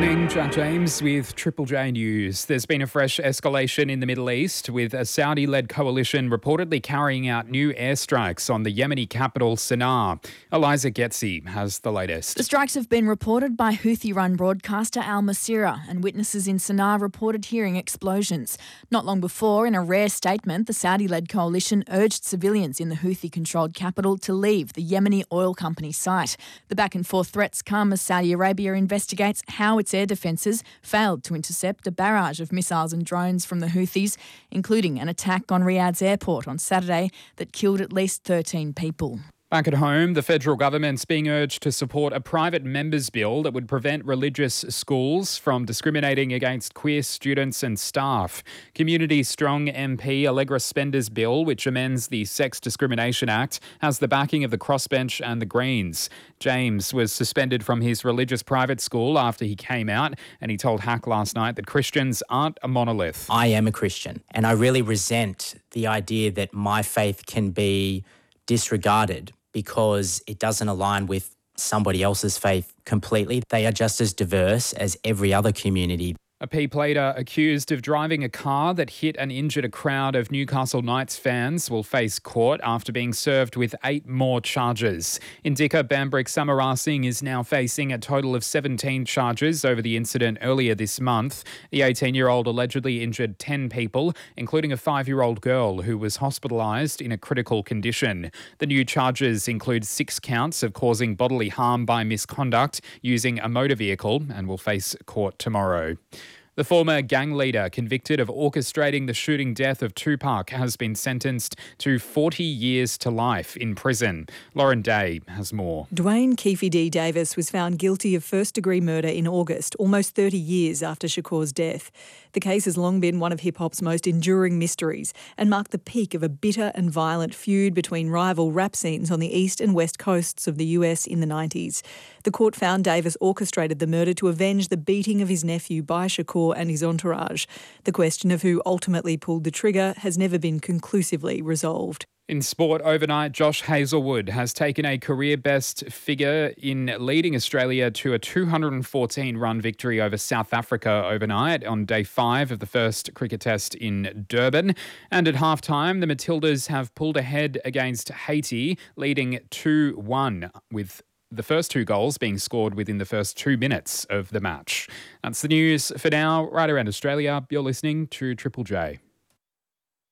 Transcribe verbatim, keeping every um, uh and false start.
morning, Jack James with Triple J News. There's been a fresh escalation in the Middle East, with a Saudi-led coalition reportedly carrying out new airstrikes on the Yemeni capital, Sana'a. Eliza Getzi has the latest. The strikes have been reported by Houthi-run broadcaster Al Masirah, and witnesses in Sana'a reported hearing explosions. Not long before, in a rare statement, the Saudi-led coalition urged civilians in the Houthi-controlled capital to leave the Yemeni oil company site. The back-and-forth threats come as Saudi Arabia investigates how its air defences failed to intercept a barrage of missiles and drones from the Houthis, including an attack on Riyadh's airport on Saturday that killed at least thirteen people. Back at home, the federal government's being urged to support a private members' bill that would prevent religious schools from discriminating against queer students and staff. Community Strong M P Allegra Spender's bill, which amends the Sex Discrimination Act, has the backing of the Crossbench and the Greens. James was suspended from his religious private school after he came out, and he told Hack last night that Christians aren't a monolith. I am a Christian, and I really resent the idea that my faith can be disregarded because it doesn't align with somebody else's faith completely. They are just as diverse as every other community. A P-plater accused of driving a car that hit and injured a crowd of Newcastle Knights fans will face court after being served with eight more charges. Indika Bambrick Samarasinghe is now facing a total of seventeen charges over the incident earlier this month. The eighteen-year-old allegedly injured ten people, including a five-year-old girl who was hospitalised in a critical condition. The new charges include six counts of causing bodily harm by misconduct using a motor vehicle and will face court tomorrow. The former gang leader convicted of orchestrating the shooting death of Tupac has been sentenced to forty years to life in prison. Lauren Day has more. Dwayne Keefe D. Davis was found guilty of first-degree murder in August, almost thirty years after Shakur's death. The case has long been one of hip-hop's most enduring mysteries and marked the peak of a bitter and violent feud between rival rap scenes on the east and west coasts of the U S in the nineties. The court found Davis orchestrated the murder to avenge the beating of his nephew by Shakur and his entourage. The question of who ultimately pulled the trigger has never been conclusively resolved. In sport overnight, Josh Hazlewood has taken a career best figure in leading Australia to a two hundred fourteen run victory over South Africa overnight on day five of the first cricket test in Durban. And at halftime, the Matildas have pulled ahead against Haiti, leading two one, with the first two goals being scored within the first two minutes of the match. That's the news for now. Right around Australia, you're listening to Triple J.